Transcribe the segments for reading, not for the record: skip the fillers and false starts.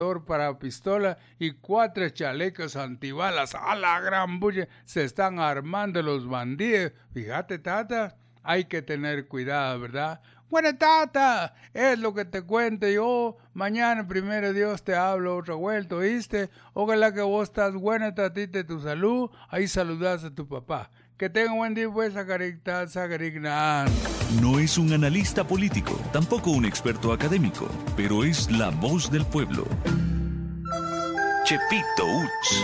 para pistola y 4 chalecos antibalas. A la gran bulla, se están armando los bandidos. Fíjate, tata, hay que tener cuidado, ¿verdad? Bueno, tata, es lo que te cuento yo. Mañana, primero Dios, te hablo otra vuelta, ¿oíste? Ojalá que vos estás buena, tatita, de tu salud. Ahí saludas a tu papá. Que tenga un buen día, pues, Sacarignan. No es un analista político, tampoco un experto académico, pero es la voz del pueblo. Chepito Uch.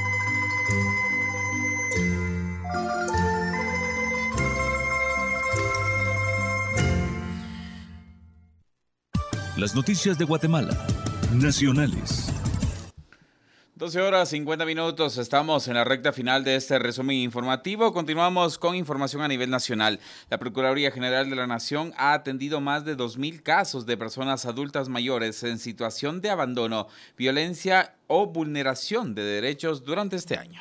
Las noticias de Guatemala, nacionales. 12 horas 50 minutos, estamos en la recta final de este resumen informativo. Continuamos con información a nivel nacional. La Procuraduría General de la Nación ha atendido más de 2,000 casos de personas adultas mayores en situación de abandono, violencia o vulneración de derechos durante este año.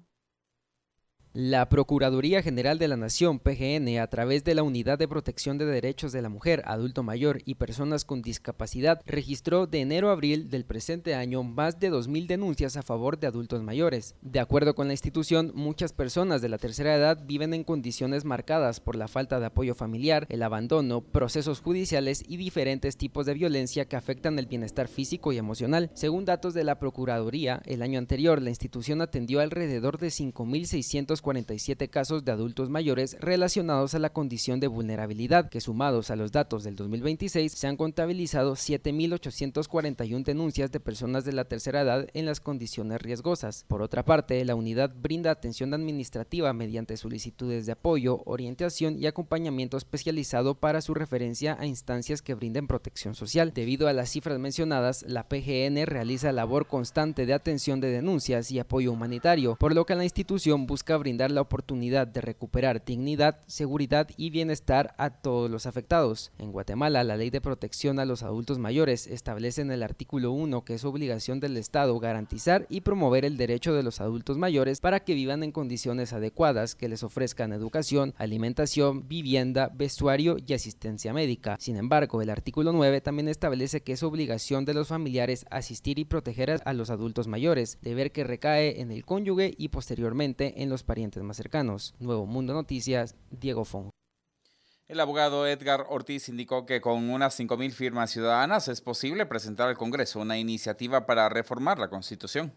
La Procuraduría General de la Nación, PGN, a través de la Unidad de Protección de Derechos de la Mujer, Adulto Mayor y Personas con Discapacidad, registró de enero a abril del presente año más de 2,000 denuncias a favor de adultos mayores. De acuerdo con la institución, muchas personas de la tercera edad viven en condiciones marcadas por la falta de apoyo familiar, el abandono, procesos judiciales y diferentes tipos de violencia que afectan el bienestar físico y emocional. Según datos de la Procuraduría, el año anterior la institución atendió alrededor de 5,647 casos de adultos mayores relacionados a la condición de vulnerabilidad, que sumados a los datos del 2026 se han contabilizado 7,841 denuncias de personas de la tercera edad en las condiciones riesgosas. Por otra parte, la unidad brinda atención administrativa mediante solicitudes de apoyo, orientación y acompañamiento especializado para su referencia a instancias que brinden protección social. Debido a las cifras mencionadas, la PGN realiza labor constante de atención de denuncias y apoyo humanitario, por lo que la institución busca brindar la oportunidad de recuperar dignidad, seguridad y bienestar a todos los afectados. En Guatemala, la Ley de Protección a los Adultos Mayores establece en el artículo 1 que es obligación del Estado garantizar y promover el derecho de los adultos mayores para que vivan en condiciones adecuadas que les ofrezcan educación, alimentación, vivienda, vestuario y asistencia médica. Sin embargo, el artículo 9 también establece que es obligación de los familiares asistir y proteger a los adultos mayores, deber que recae en el cónyuge y posteriormente en los parientes más cercanos. Nuevo Mundo Noticias, Diego Fong. El abogado Edgar Ortiz indicó que con unas 5,000 firmas ciudadanas es posible presentar al Congreso una iniciativa para reformar la Constitución.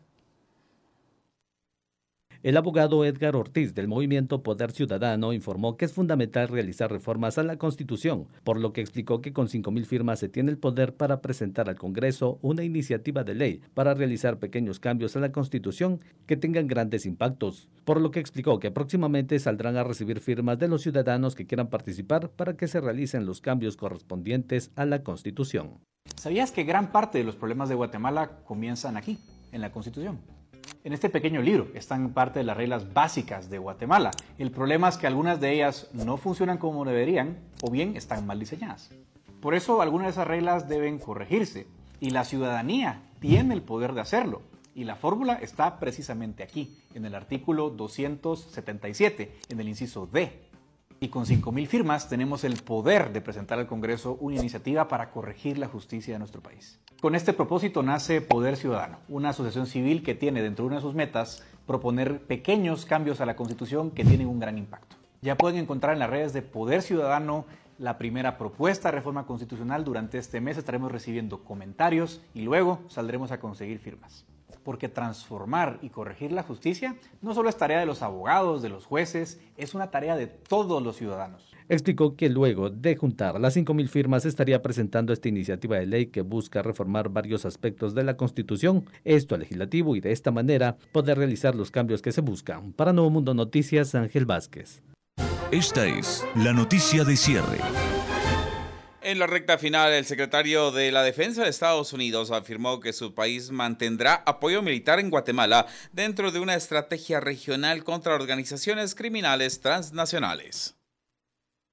El abogado Edgar Ortiz del movimiento Poder Ciudadano informó que es fundamental realizar reformas a la Constitución, por lo que explicó que con 5,000 firmas se tiene el poder para presentar al Congreso una iniciativa de ley para realizar pequeños cambios a la Constitución que tengan grandes impactos, por lo que explicó que próximamente saldrán a recibir firmas de los ciudadanos que quieran participar para que se realicen los cambios correspondientes a la Constitución. ¿Sabías que gran parte de los problemas de Guatemala comienzan aquí, en la Constitución? En este pequeño libro están parte de las reglas básicas de Guatemala. El problema es que algunas de ellas no funcionan como deberían o bien están mal diseñadas. Por eso algunas de esas reglas deben corregirse y la ciudadanía tiene el poder de hacerlo. Y la fórmula está precisamente aquí, en el artículo 277, en el inciso D. Y con 5,000 firmas tenemos el poder de presentar al Congreso una iniciativa para corregir la justicia de nuestro país. Con este propósito nace Poder Ciudadano, una asociación civil que tiene dentro de una de sus metas proponer pequeños cambios a la Constitución que tienen un gran impacto. Ya pueden encontrar en las redes de Poder Ciudadano la primera propuesta de reforma constitucional. Durante este mes estaremos recibiendo comentarios y luego saldremos a conseguir firmas. Porque transformar y corregir la justicia no solo es tarea de los abogados, de los jueces, es una tarea de todos los ciudadanos. Explicó que luego de juntar las 5,000 firmas estaría presentando esta iniciativa de ley que busca reformar varios aspectos de la Constitución, esto al legislativo, y de esta manera poder realizar los cambios que se buscan. Para Nuevo Mundo Noticias, Ángel Vázquez. Esta es la noticia de cierre. En la recta final, el secretario de la Defensa de Estados Unidos afirmó que su país mantendrá apoyo militar en Guatemala dentro de una estrategia regional contra organizaciones criminales transnacionales.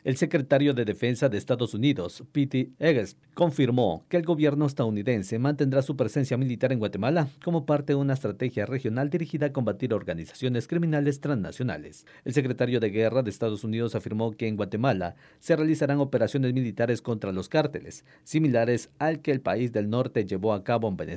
El secretario de Defensa de Estados Unidos, Pete Hegseth, confirmó que el gobierno estadounidense mantendrá su presencia militar en Guatemala como parte de una estrategia regional dirigida a combatir organizaciones criminales transnacionales. El secretario de Guerra de Estados Unidos afirmó que en Guatemala se realizarán operaciones militares contra los cárteles, similares al que el país del norte llevó a cabo en Venezuela